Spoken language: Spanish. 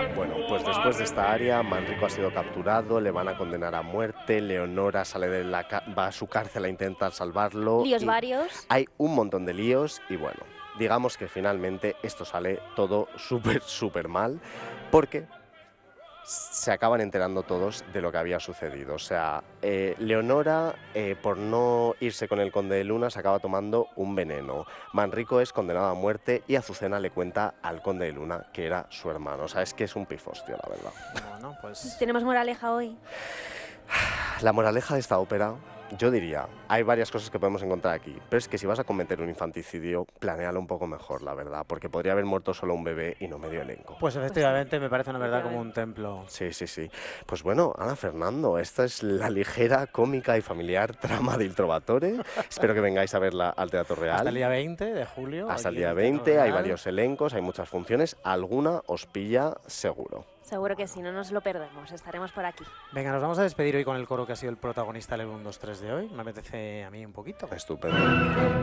Bueno, pues después de esta área, Manrico ha sido capturado, le van a condenar a muerte, Leonora sale de va a su cárcel a intentar salvarlo Líos y varios. hay un montón de líos y bueno, digamos que finalmente esto sale todo súper mal porque se acaban enterando todos de lo que había sucedido. O sea, Leonora, por no irse con el conde de Luna, se acaba tomando un veneno. Manrico es condenado a muerte y Azucena le cuenta al conde de Luna que era su hermano. O sea, es que es un pifostio, la verdad. Bueno, pues... Tenemos moraleja hoy. La moraleja de esta ópera, yo diría, hay varias cosas que podemos encontrar aquí, pero es que si vas a cometer un infanticidio, planéalo un poco mejor, la verdad, porque podría haber muerto solo un bebé y no medio elenco. Pues efectivamente me parece una verdad como un templo. Sí, sí, sí. Pues bueno, Ana Fernando, esta es la ligera, cómica y familiar trama de Il Trovatore. Espero que vengáis a verla al Teatro Real. Hasta el día 20 de julio. Hasta el aquí en día Teatro 20, hay Real. varios elencos, hay muchas funciones, alguna os pilla seguro. Seguro que sí, no nos lo perdemos, estaremos por aquí. Venga, nos vamos a despedir hoy con el coro que ha sido el protagonista del 1, 2, 3 de hoy. Me apetece a mí un poquito. Estupendo.